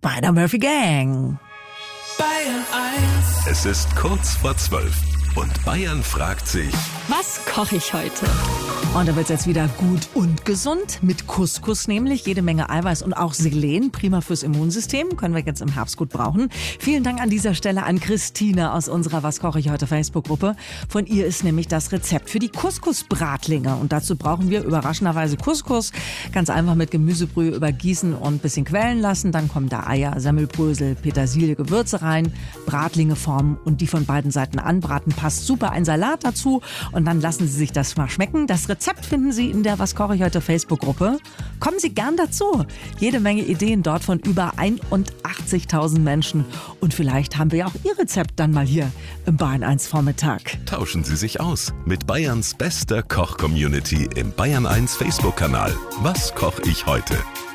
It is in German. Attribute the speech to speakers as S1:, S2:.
S1: Spider-Murphy Gang.
S2: Bayern 1.
S3: Es ist kurz vor 12 und Bayern fragt sich,
S4: was koche ich heute?
S1: Und da wird's jetzt wieder gut und gesund mit Couscous, nämlich jede Menge Eiweiß und auch Selen, prima fürs Immunsystem, können wir jetzt im Herbst gut brauchen. Vielen Dank an dieser Stelle an Christine aus unserer Was koche ich heute Facebook-Gruppe. Von ihr ist nämlich das Rezept für die Couscous-Bratlinge und dazu brauchen wir überraschenderweise Couscous, ganz einfach mit Gemüsebrühe übergießen und ein bisschen quellen lassen. Dann kommen da Eier, Semmelbrösel, Petersilie, Gewürze rein, Bratlinge formen und die von beiden Seiten anbraten. Passt super ein Salat dazu und dann lassen Sie sich das mal schmecken. Das Rezept finden Sie in der Was koche ich heute Facebook-Gruppe. Kommen Sie gern dazu. Jede Menge Ideen dort von über 81.000 Menschen. Und vielleicht haben wir ja auch Ihr Rezept dann mal hier im Bayern 1 Vormittag.
S3: tauschen Sie sich aus mit Bayerns bester Koch-Community im Bayern 1 Facebook-Kanal. Was koche ich heute?